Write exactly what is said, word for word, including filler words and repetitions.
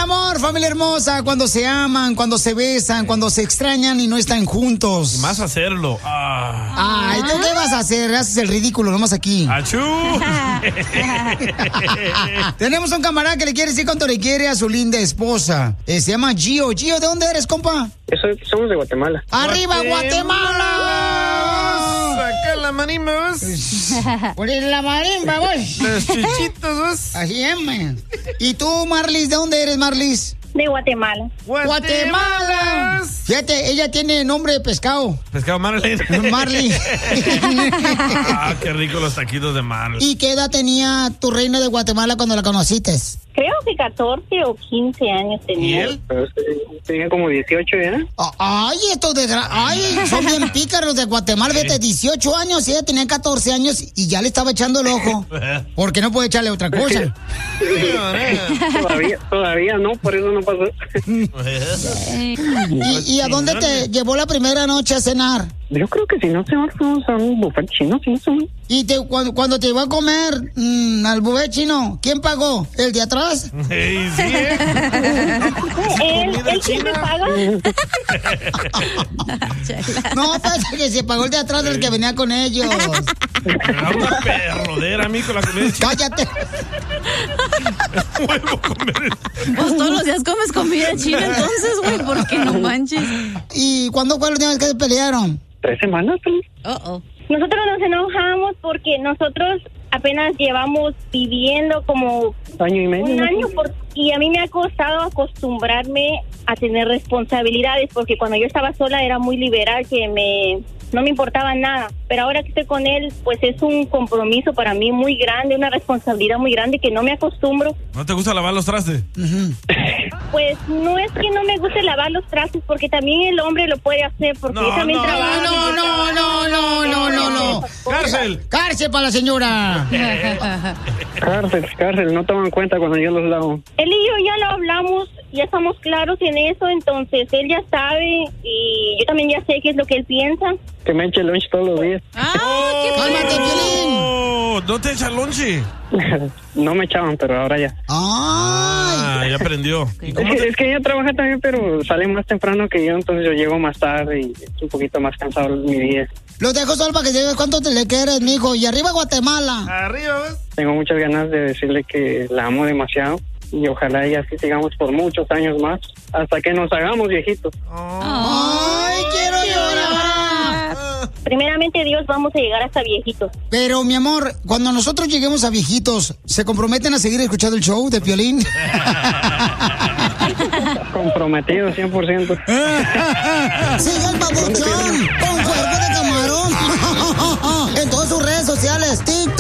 amor, familia hermosa, cuando se aman, cuando se besan, cuando se extrañan y no están juntos. Y más hacerlo. Ah. Ay, ¿tú qué vas a hacer? Haces el ridículo nomás aquí. ¡Achú! Tenemos un camarada que le quiere decir cuánto le quiere a su linda esposa. Eh, se llama Gio. Gio, ¿de dónde eres, compa? Eso, somos de Guatemala. ¡Arriba, Guatemala! ¡Saca la marimba, vos! ¡Poner la marimba, vos! ¡Los chuchitos, vos! Así es, man. ¿Y tú, Marlis, de dónde eres, Marlis? De Guatemala. ¡Guatemala! Fíjate, ella tiene nombre de pescado. Pescado Marley. Marley. Ah, qué rico los taquitos de Marley. ¿Y qué edad tenía tu reina de Guatemala cuando la conociste? Creo que catorce o quince años tenía. ¿Y él? Tenía como dieciocho, ¿ya? Ay, estos de... Ay, son bien pícaros de Guatemala. Fíjate, dieciocho años y ella tenía catorce años y ya le estaba echando el ojo. Porque no puede echarle otra cosa. todavía, todavía no, por eso no pasó. ¿Y, ¿Y a dónde te llevó la primera noche a cenar? Yo creo que si no se fuimos a un buffet chino, sí, sí. ¿Y te, cuando, cuando te iba a comer mmm, al buffet chino, quién pagó? ¿El de atrás? Hey, sí, ¿eh? ¿Él, él siempre paga? No, pasa que se pagó el de atrás del que venía con ellos. Era una perrodera, mijo, la comida china. ¡Cállate! Vuelvo a comer. Pues todos los días comes comida china, entonces, güey, ¿por qué no manches? ¿Y cuándo fue la última vez que se pelearon? Tres semanas, ¿sí? Oh, oh. Nosotros nos enojamos porque nosotros apenas llevamos viviendo como Año y medio. un ¿no? año por, y a mí me ha costado acostumbrarme a tener responsabilidades porque cuando yo estaba sola era muy liberal, que me no me importaba nada, pero ahora que estoy con él pues es un compromiso para mí muy grande, una responsabilidad muy grande que no me acostumbro. ¿No te gusta lavar los trastes? Uh-huh. Pues no es que no me guste lavar los trastes porque también el hombre lo puede hacer porque No, yo también no, trabajo. No, no, no, no, no, no, no. ¡Cárcel! ¡Cárcel para la señora! Cárcel, cárcel, no toman cuenta cuando yo los lavo. Él y yo ya lo hablamos, ya estamos claros en eso, entonces él ya sabe y yo también ya sé qué es lo que él piensa. Que me eche lunch todos los días. ¡Ah, qué ¡Cálmate, Piolín! Oh, ¿no te echa lonche? No me echaban, pero ahora ya. ¡Ay! Ah, ya aprendió. ¿Y Es cómo que, te... es que ella trabaja también, pero sale más temprano que yo, entonces yo llego más tarde y es un poquito más cansado mi día. Los dejo solo para que digas cuánto te le quieres, mijo. Y arriba Guatemala. Arriba, ¿ves? Tengo muchas ganas de decirle que la amo demasiado y ojalá y así sigamos por muchos años más, hasta que nos hagamos viejitos. ¡Ay, quiero llorar! Primeramente Dios, vamos a llegar hasta viejitos. Pero, mi amor, cuando nosotros lleguemos a viejitos, ¿se comprometen a seguir escuchando el show de Piolín? Comprometido cien por ciento. Sigue el babuchón con cuerpo de camarón en todas sus redes sociales, TikTok,